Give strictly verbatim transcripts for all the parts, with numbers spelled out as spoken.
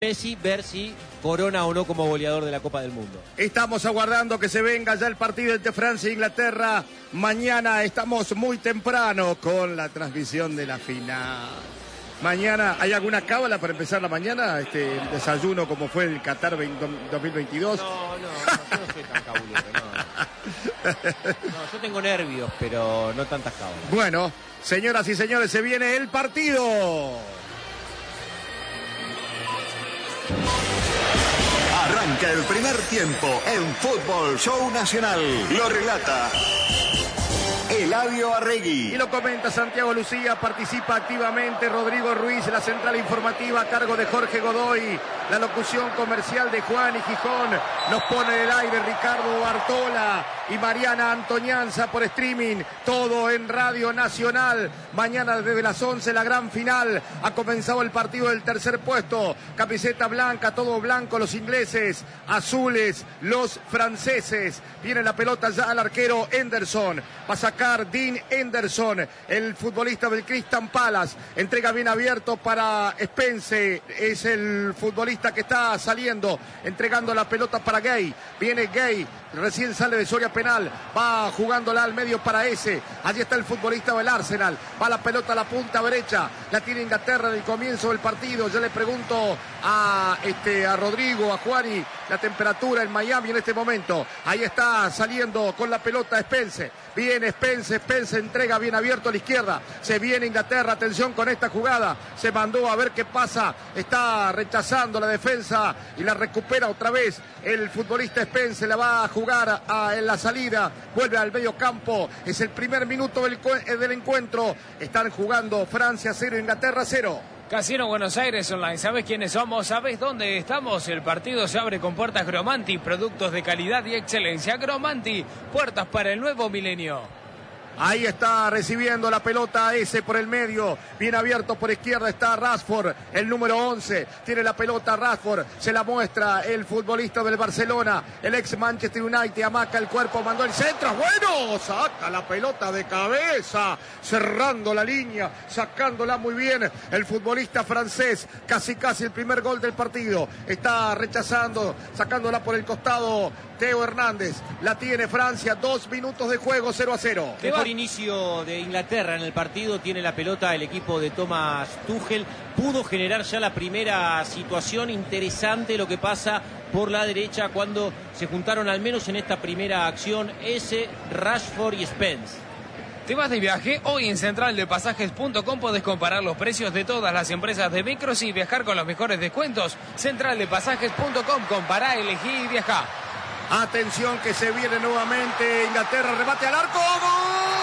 Messi, ver si corona o no como goleador de la Copa del Mundo. Estamos aguardando que se venga ya el partido entre Francia e Inglaterra. Mañana estamos muy temprano con la transmisión de la final. Mañana, ¿hay alguna cábala para empezar la mañana? Este, el desayuno como fue el Qatar dos mil veintidós. No, no, no, yo no soy tan cabulero, no. No, yo tengo nervios, pero no tantas cábalas. Bueno, señoras y señores, se viene el partido. Arranca el primer tiempo en Fútbol Show Nacional. Lo relata Eladio Arregui. Y lo comenta Santiago Lucía, participa activamente Rodrigo Ruiz, la central informativa a cargo de Jorge Godoy, la locución comercial de Juan y Gijón, nos pone en el aire Ricardo Bartola y Mariana Antonianza por streaming, todo en Radio Nacional. Mañana desde las once la gran final, ha comenzado el partido del tercer puesto, camiseta blanca, todo blanco los ingleses, azules los franceses, viene la pelota ya al arquero Henderson, va a sacar Dean Henderson, el futbolista del Crystal Palace, entrega bien abierto para Spence, es el futbolista que está saliendo, entregando la pelota para Gay, viene Gay, recién sale de Soria penal, va jugándola al medio para ese, allí está el futbolista del Arsenal, va la pelota a la punta derecha, la tiene Inglaterra en el comienzo del partido, ya le pregunto a, este, a Rodrigo, a Juani, la temperatura en Miami en este momento, ahí está saliendo con la pelota Spence, viene Spence, Spence entrega bien abierto a la izquierda, se viene Inglaterra, atención con esta jugada, se mandó a ver qué pasa, está rechazando la defensa y la recupera otra vez el futbolista Spence, la va a jugar a, en la salida, vuelve al medio campo, es el primer minuto del, del encuentro, están jugando Francia cero, Inglaterra cero. Casino Buenos Aires Online, ¿sabes quiénes somos? ¿Sabes dónde estamos? El partido se abre con puertas Gromanti, productos de calidad y excelencia. Gromanti, puertas para el nuevo milenio. Ahí está recibiendo la pelota ese por el medio, bien abierto por izquierda está Rashford, el número once, tiene la pelota Rashford, se la muestra el futbolista del Barcelona, el ex Manchester United, amaca el cuerpo, mandó el centro, bueno, saca la pelota de cabeza, cerrando la línea, sacándola muy bien el futbolista francés, casi casi el primer gol del partido, está rechazando, sacándola por el costado Teo Hernández, la tiene Francia, dos minutos de juego, cero a cero. Mejor inicio de Inglaterra en el partido, tiene la pelota el equipo de Thomas Tuchel, pudo generar ya la primera situación, interesante lo que pasa por la derecha cuando se juntaron al menos en esta primera acción ese Rashford y Spence. ¿Te vas de viaje? Hoy en central de pasajes punto com podés comparar los precios de todas las empresas de micros y viajar con los mejores descuentos. central de pasajes punto com, compará, elegí y viajá. Atención que se viene nuevamente Inglaterra, remate al arco, ¡gol!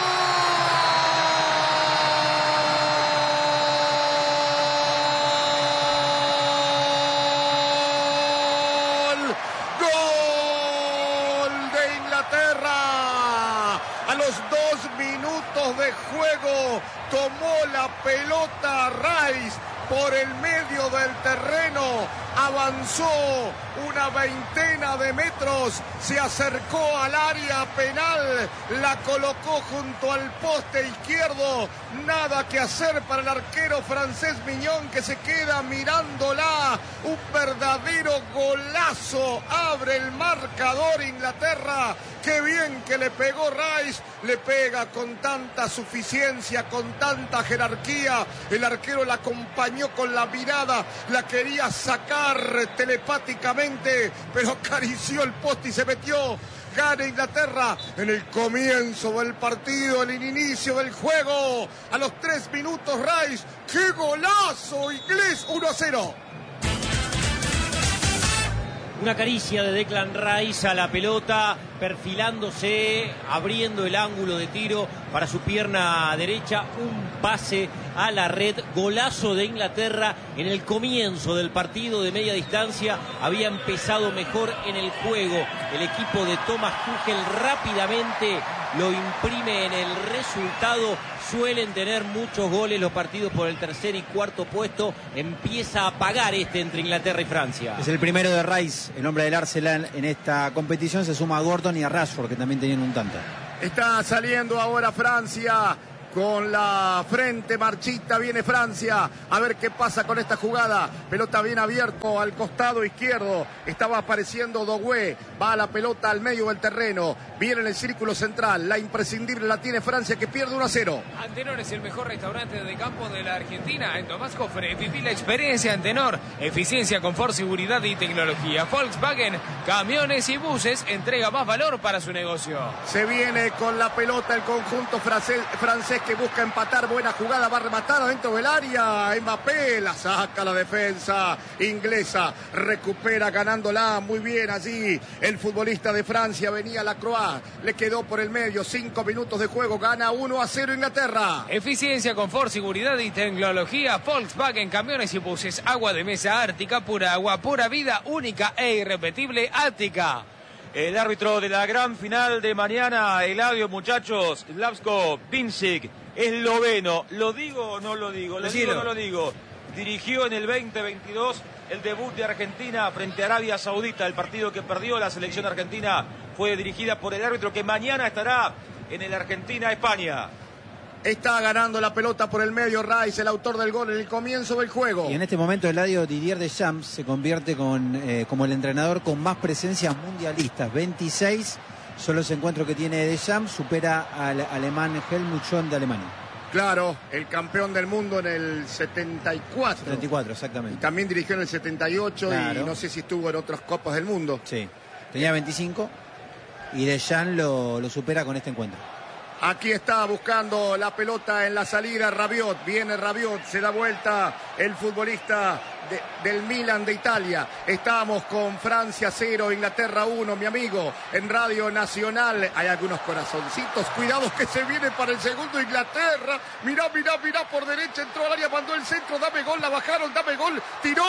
¡Gol de Inglaterra! A los dos minutos de juego tomó la pelota Rice por el medio del terreno, avanzó una veintena de metros, se acercó al área penal, la colocó junto al poste izquierdo, nada que hacer para el arquero francés Mignon que se queda mirándola, un verdadero golazo, abre el marcador Inglaterra, qué bien que le pegó Rice, le pega con tanta suficiencia, con tanta jerarquía, el arquero la acompañó con la mirada, la quería sacar telepáticamente, pero acarició el poste y se metió. Gana Inglaterra en el comienzo del partido, en el inicio del juego, a los tres minutos Rice, ¡qué golazo inglés! uno a cero. Una caricia de Declan Rice a la pelota, perfilándose, abriendo el ángulo de tiro para su pierna derecha, un pase a la red, golazo de Inglaterra en el comienzo del partido de media distancia, había empezado mejor en el juego, el equipo de Thomas Tuchel rápidamente lo imprime en el resultado, suelen tener muchos goles los partidos por el tercer y cuarto puesto, empieza a pagar este entre Inglaterra y Francia. Es el primero de Rice, el hombre del Arsenal en esta competición, se suma a Gordon y a Rashford que también tenían un tanto. Está saliendo ahora Francia con la frente marchita, viene Francia, a ver qué pasa con esta jugada, pelota bien abierto al costado izquierdo, estaba apareciendo Doué, va la pelota al medio del terreno, viene en el círculo central, la imprescindible la tiene Francia que pierde uno a cero. Antenor es el mejor restaurante de campo de la Argentina, en Tomás Cofre, viví la experiencia Antenor, eficiencia, confort, seguridad y tecnología. Volkswagen, camiones y buses, entrega más valor para su negocio. Se viene con la pelota el conjunto francés, francés que busca empatar, buena jugada, va a rematar adentro del área, Mbappé la saca la defensa inglesa, recupera ganándola muy bien allí el futbolista de Francia, venía Lacroix, le quedó por el medio, cinco minutos de juego, gana uno a cero Inglaterra. Eficiencia, confort, seguridad y tecnología, Volkswagen, camiones y buses, agua de mesa Ártica, pura agua, pura vida, única e irrepetible Ática. El árbitro de la gran final de mañana, Eladio, muchachos, Slavko Vincic, esloveno. ¿Lo digo o no lo digo? ¿Lo digo o no lo digo? Dirigió en el veinte veintidós el debut de Argentina frente a Arabia Saudita. El partido que perdió la selección argentina fue dirigida por el árbitro que mañana estará en el Argentina-España. Está ganando la pelota por el medio Rice, el autor del gol en el comienzo del juego. Y en este momento Eladio, Didier Deschamps se convierte con, eh, como el entrenador con más presencias mundialistas. veintiséis son los encuentros que tiene Deschamps, supera al alemán Helmut Schön de Alemania. Claro, el campeón del mundo en el setenta y cuatro. setenta y cuatro, exactamente. Y también dirigió en el setenta y ocho, claro. Y no sé si estuvo en otras copas del mundo. Sí, tenía veinticinco y Deschamps lo, lo supera con este encuentro. Aquí está buscando la pelota en la salida Rabiot, viene Rabiot, se da vuelta el futbolista de, del Milan de Italia. Estamos con Francia cero, Inglaterra uno, mi amigo, en Radio Nacional. Hay algunos corazoncitos, cuidados que se viene para el segundo Inglaterra. Mirá, mirá, mirá, por derecha entró al área, mandó el centro, dame gol, la bajaron, dame gol, tiró.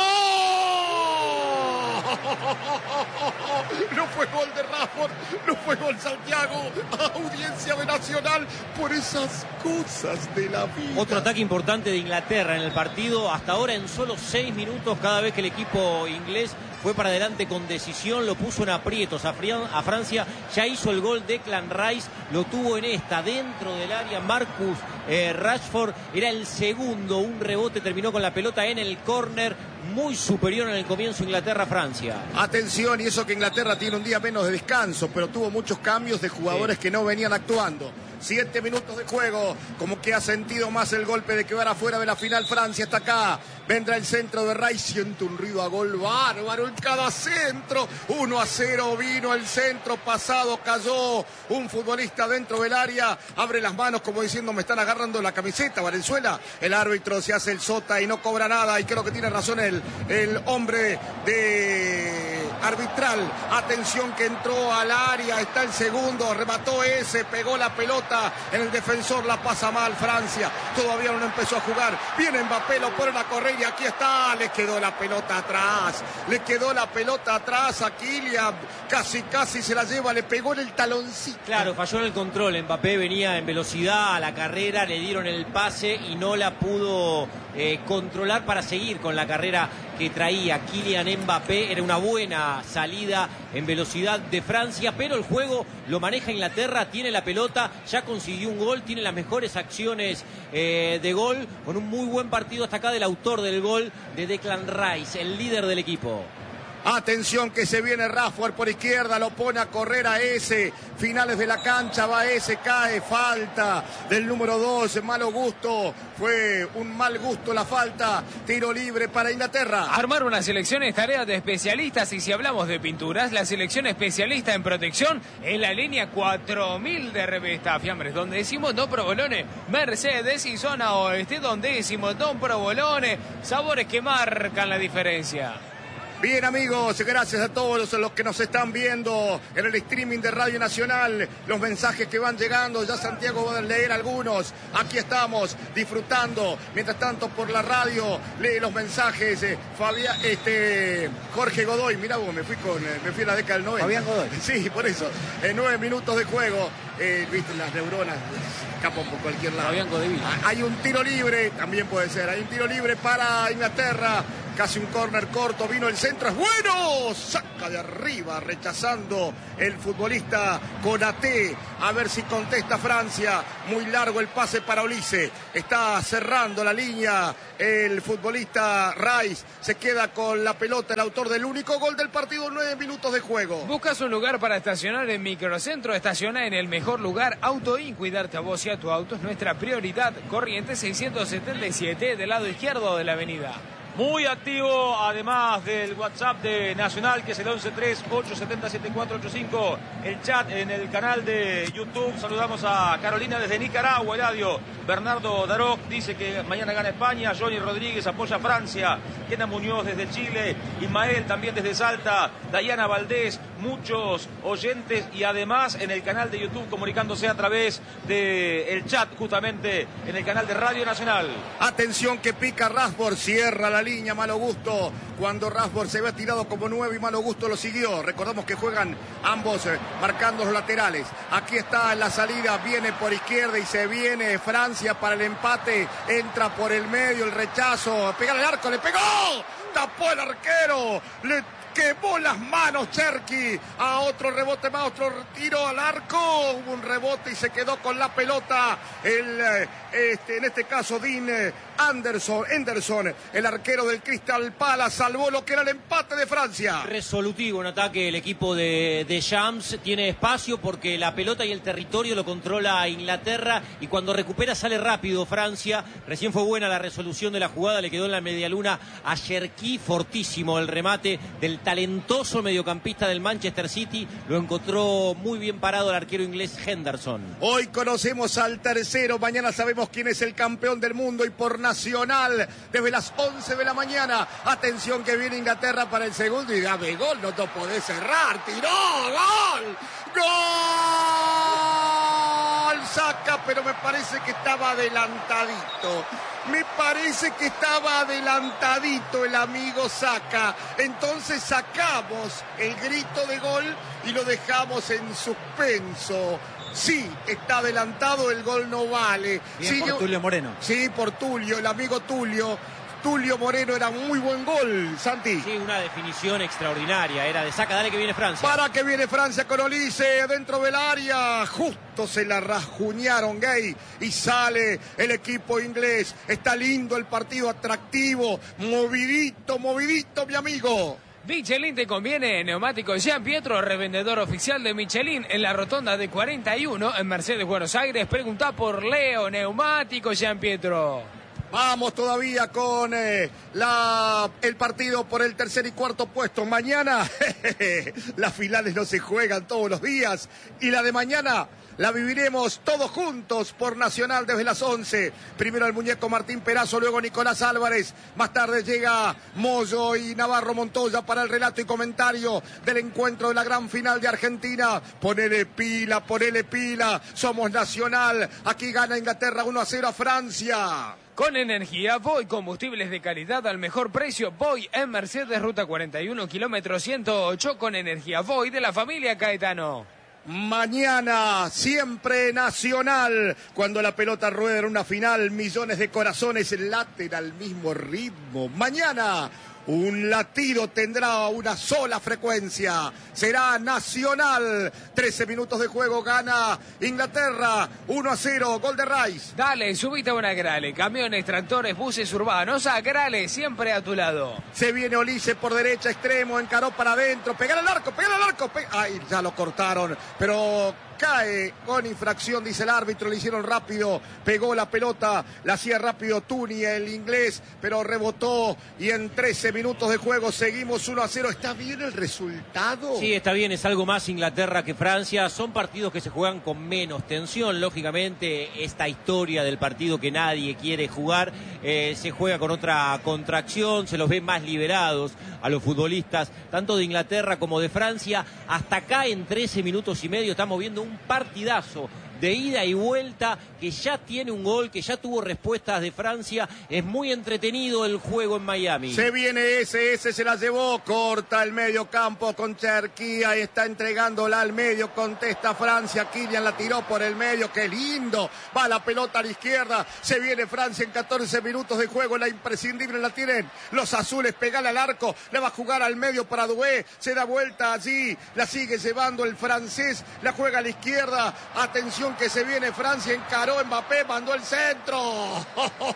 No fue gol de Rashford, no fue gol Santiago, audiencia de Nacional por esas cosas de la vida. Otro ataque importante de Inglaterra en el partido, hasta ahora en solo seis minutos, cada vez que el equipo inglés fue para adelante con decisión, lo puso en aprietos a, a Francia, ya hizo el gol Declan Rice, lo tuvo en esta, dentro del área, Marcus eh, Rashford, era el segundo, un rebote, terminó con la pelota en el córner, muy superior en el comienzo Inglaterra-Francia. Atención, y eso que Inglaterra tiene un día menos de descanso, pero tuvo muchos cambios de jugadores sí. que no venían actuando. Siete minutos de juego, como que ha sentido más el golpe de quedar afuera de la final. Francia está acá, vendrá el centro de Rice, siente un ruido a gol bárbaro en cada centro. Uno a cero vino el centro pasado, cayó un futbolista dentro del área, abre las manos como diciendo me están agarrando la camiseta, Valenzuela. El árbitro se hace el sota y no cobra nada, y creo que tiene razón el, el hombre de arbitral. Atención que entró al área, está el segundo, remató ese, pegó la pelota en el defensor, la pasa mal Francia, todavía no empezó a jugar, viene Mbappé, lo ponen a correr y aquí está, le quedó la pelota atrás, le quedó la pelota atrás a Kylian, casi casi se la lleva, le pegó en el taloncito. Claro, falló en el control, Mbappé venía en velocidad a la carrera, le dieron el pase y no la pudo eh, controlar para seguir con la carrera que traía Kylian Mbappé. Era una buena salida en velocidad de Francia, pero el juego lo maneja Inglaterra, tiene la pelota, ya consiguió un gol, tiene las mejores acciones eh, de gol, con un muy buen partido hasta acá del autor del gol, de Declan Rice, el líder del equipo. Atención que se viene Rashford por izquierda, lo pone a correr a ese, finales de la cancha, va ese, cae, falta del número dos, malo gusto, fue un mal gusto la falta, tiro libre para Inglaterra. Armar una selección es tarea de especialistas, y si hablamos de pinturas, la selección especialista en protección es la línea cuatro mil de Revesta Fiambres, donde decimos Don Provolone, Mercedes y zona oeste, donde decimos Don Provolone, sabores que marcan la diferencia. Bien amigos, gracias a todos los que nos están viendo en el streaming de Radio Nacional, los mensajes que van llegando, ya Santiago va a leer algunos, aquí estamos disfrutando, mientras tanto por la radio lee los mensajes, eh, Fabián, este, Jorge Godoy, mirá vos, me fui con, eh, me fui a la década del noventa. Fabián Godoy. Sí, por eso, en nueve minutos de juego, eh, viste, las neuronas escapan por cualquier lado. Fabián Godoy. Hay un tiro libre, también puede ser, hay un tiro libre para Inglaterra, casi un córner corto, vino el centro, es bueno, saca de arriba, rechazando el futbolista Konaté, a ver si contesta Francia, muy largo el pase para Olise, está cerrando la línea el futbolista Rice, se queda con la pelota, el autor del único gol del partido, nueve minutos de juego. ¿Buscas un lugar para estacionar en Microcentro? Estaciona en el mejor lugar, Autoin, cuidarte a vos y a tu auto es nuestra prioridad. Corrientes seiscientos setenta y siete, del lado izquierdo de la avenida. Muy activo, además del WhatsApp de Nacional, que es el once tres ocho siete siete cuatro ocho cinco. El chat en el canal de YouTube. Saludamos a Carolina desde Nicaragua, Eladio. Bernardo Daroc dice que mañana gana España. Johnny Rodríguez apoya a Francia. Kena Muñoz desde Chile. Ismael también desde Salta. Dayana Valdés. Muchos oyentes y además en el canal de YouTube comunicándose a través del chat, justamente en el canal de Radio Nacional. Atención que pica Rashford, cierra la línea Malo Gusto, cuando Rashford se había tirado como nueve y Malo Gusto lo siguió. Recordamos que juegan ambos eh, marcando los laterales. Aquí está en la salida, viene por izquierda y se viene Francia para el empate, entra por el medio, el rechazo, pega el arco, le pegó, tapó el arquero, le quemó las manos Cherki, a otro rebote más, otro tiro al arco, hubo un rebote y se quedó con la pelota el, este, en este caso Dean Anderson, Anderson, el arquero del Crystal Palace, salvó lo que era el empate de Francia. Resolutivo en ataque el equipo de, de Shams, tiene espacio porque la pelota y el territorio lo controla Inglaterra y cuando recupera sale rápido Francia. Recién fue buena la resolución de la jugada, le quedó en la medialuna a Cherki, fortísimo el remate del talentoso mediocampista del Manchester City, lo encontró muy bien parado el arquero inglés Henderson. Hoy conocemos al tercero, mañana sabemos quién es el campeón del mundo y por Nacional desde las once de la mañana. Atención que viene Inglaterra para el segundo y dame gol, no te podés cerrar, tiró, gol, gol, saca, pero me parece que estaba adelantadito. Me parece que estaba adelantadito el amigo Saka. Entonces sacamos el grito de gol y lo dejamos en suspenso. Sí, está adelantado, el gol no vale. Bien sí, por yo... Tulio Moreno. Sí, por Tulio, el amigo Tulio. Tulio Moreno era muy buen gol, Santi. Sí, una definición extraordinaria, era de Saka, dale que viene Francia. Para que viene Francia con Olise dentro del área, justo se la rajuñaron Gay y sale el equipo inglés. Está lindo el partido, atractivo, movidito, movidito, mi amigo. Michelin te conviene, neumáticos Jean Pietro, revendedor oficial de Michelin en la rotonda de cuarenta y uno en Mercedes, Buenos Aires. Pregunta por Leo, neumáticos Jean Pietro. Vamos todavía con eh, la, el partido por el tercer y cuarto puesto. Mañana las finales no se juegan todos los días y la de mañana la viviremos todos juntos por Nacional desde las once. Primero el muñeco Martín Perazo, luego Nicolás Álvarez. Más tarde llega Moyo y Navarro Montoya para el relato y comentario del encuentro de la gran final de Argentina. Ponele pila, ponele pila. Somos Nacional. Aquí gana Inglaterra uno a cero a Francia. Con energía Voy, combustibles de calidad al mejor precio. Voy en Mercedes, ruta cuarenta y uno, kilómetro ciento ocho, con energía Voy de la familia Caetano. Mañana, siempre Nacional. Cuando la pelota rueda en una final, millones de corazones laten al mismo ritmo. Mañana, un latido tendrá una sola frecuencia. Será Nacional. trece minutos de juego, gana Inglaterra. uno a cero, gol de Rice. Dale, subite a una Grale. Camiones, tractores, buses urbanos. A Grale, siempre a tu lado. Se viene Olise por derecha, extremo, encaró para adentro. Pegar al arco, pegar al arco. Pe... Ay, ya lo cortaron. Pero cae con infracción, dice el árbitro. Le hicieron rápido. Pegó la pelota. La hacía rápido Tuni, el inglés. Pero rebotó. Y en trece minutos de juego seguimos uno a cero. ¿Está bien el resultado? Sí, está bien, es algo más Inglaterra que Francia. Son partidos que se juegan con menos tensión. Lógicamente, esta historia del partido que nadie quiere jugar eh, se juega con otra contracción. Se los ve más liberados a los futbolistas, tanto de Inglaterra como de Francia. Hasta acá en trece minutos y medio estamos viendo un partidazo de ida y vuelta, que ya tiene un gol, que ya tuvo respuestas de Francia. Es muy entretenido el juego en Miami. Se viene ese, ese se la llevó, corta el medio campo con Cherquía y está entregándola al medio, contesta Francia, Kylian la tiró por el medio, qué lindo, va la pelota a la izquierda, se viene Francia en catorce minutos de juego, la imprescindible la tienen los azules, pegala al arco, le va a jugar al medio para Doué, se da vuelta allí, la sigue llevando el francés, la juega a la izquierda, atención que se viene Francia, encaró Mbappé, mandó el centro,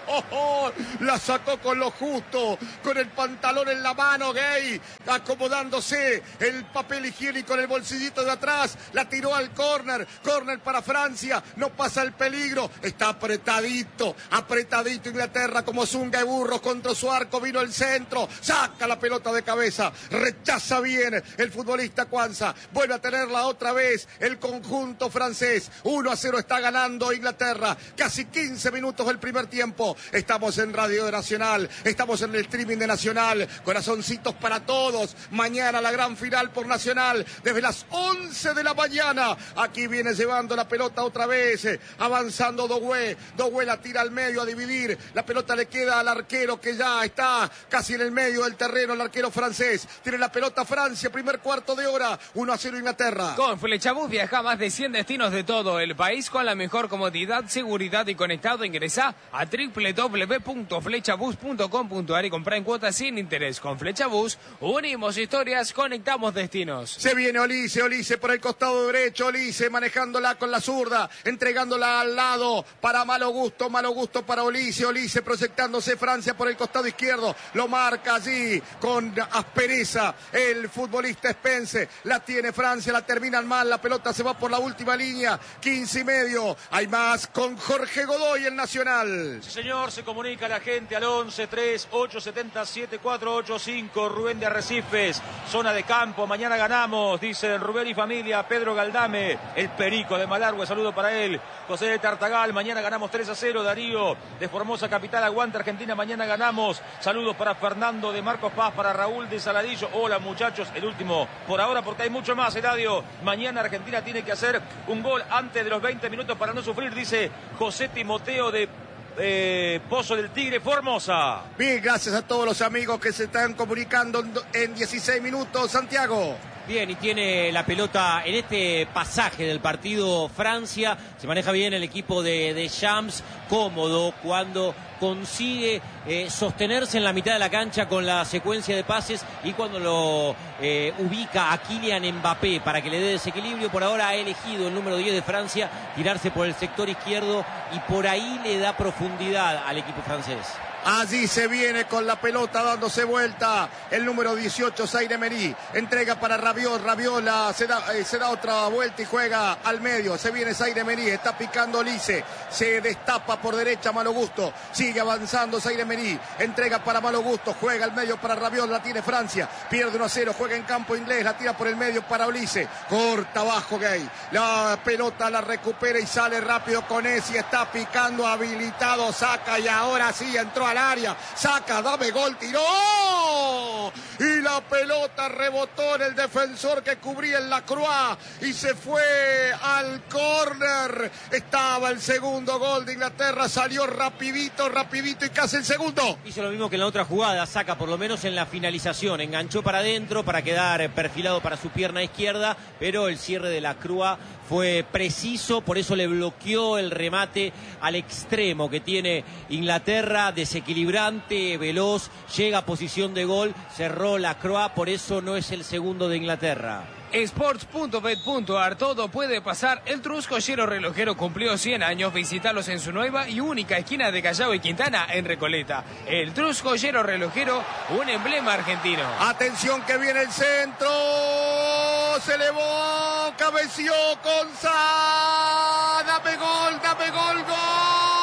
la sacó con lo justo, con el pantalón en la mano, Gay, acomodándose el papel higiénico en el bolsillito de atrás, la tiró al córner, córner para Francia, no pasa el peligro, está apretadito, apretadito Inglaterra como zunga de burros contra su arco, vino el centro, saca la pelota de cabeza, rechaza bien el futbolista Kwanza, vuelve a tenerla otra vez el conjunto francés, uno a cero está ganando Inglaterra, casi quince minutos del primer tiempo, estamos en Radio Nacional, estamos en el streaming de Nacional, corazoncitos para todos, mañana la gran final por Nacional, desde las once de la mañana, aquí viene llevando la pelota otra vez, avanzando Doué, Doué la tira al medio a dividir, la pelota le queda al arquero que ya está casi en el medio del terreno, el arquero francés, tiene la pelota Francia, primer cuarto de hora, uno a cero Inglaterra. Con Flechabús viaja a más de cien destinos de todo el país con la mejor comodidad, seguridad y conectado. Ingresa a doble u doble u doble u punto flechabús punto com punto a r y compra en cuotas sin interés. Con Flechabús unimos historias, conectamos destinos. Se viene Olise, Olise por el costado derecho, Olise manejándola con la zurda, entregándola al lado para Malo Gusto, Malo Gusto para Olise, Olise proyectándose Francia por el costado izquierdo, lo marca allí con aspereza el futbolista Spence, la tiene Francia, la terminan mal, la pelota se va por la última línea, quince y medio, hay más con Jorge Godoy el Nacional. Sí señor, se comunica la gente al once tres ocho siete siete cuatro ocho cinco, Rubén de Arrecifes, zona de campo, mañana ganamos, dice Rubén y familia, Pedro Galdame, el Perico de Malargüe, saludo para él, José de Tartagal, mañana ganamos tres a cero, Darío de Formosa Capital, aguanta Argentina, mañana ganamos, saludos para Fernando de Marcos Paz, para Raúl de Saladillo, hola muchachos, el último por ahora porque hay mucho más, Eladio, mañana Argentina tiene que hacer un gol antes de los veinte minutos para no sufrir, dice José Timoteo de Eh, Pozo del Tigre, Formosa. Bien, gracias a todos los amigos que se están comunicando en dieciséis minutos, Santiago. Bien, y tiene la pelota en este pasaje del partido Francia. Se maneja bien el equipo de, de Shams, cómodo cuando consigue eh, sostenerse en la mitad de la cancha con la secuencia de pases y cuando lo eh, ubica a Kylian Mbappé para que le dé desequilibrio. Por ahora ha elegido el número diez de Francia tirarse por el sector izquierdo y por ahí le da profundidad al equipo francés. Allí se viene con la pelota dándose vuelta el número dieciocho, Zaire Emery, entrega para Rabiot, Rabiot la, se, da, eh, se da otra vuelta y juega al medio, se viene Zaire Emery, está picando Olise, se destapa por derecha Malo Gusto, sigue avanzando Zaire Emery, entrega para Malo Gusto, juega al medio para Rabiot, la tiene Francia, pierde uno a cero, juega en campo inglés, la tira por el medio para Olise, corta abajo Gay, la pelota la recupera y sale rápido con Esi, está picando, habilitado, saca y ahora sí entró al área, saca, dame gol, tiró y la pelota rebotó en el defensor que cubría en la Croix y se fue al córner. Estaba el segundo gol de Inglaterra, salió rapidito, rapidito y casi el segundo. Hizo lo mismo que en la otra jugada, saca por lo menos en la finalización, enganchó para adentro para quedar perfilado para su pierna izquierda, pero el cierre de la Croix fue preciso, por eso le bloqueó el remate al extremo que tiene Inglaterra, desequilibrante, veloz, llega a posición de gol, cerró la Croix, por eso no es el segundo de Inglaterra. Sports punto bet punto a r, todo puede pasar. El Truscollero Relojero cumplió cien años. Visítalos en su nueva y única esquina de Callao y Quintana en Recoleta. El Truscollero Relojero, un emblema argentino. Atención que viene el centro, se elevó, cabeció Conza, dame gol, dame gol, gol.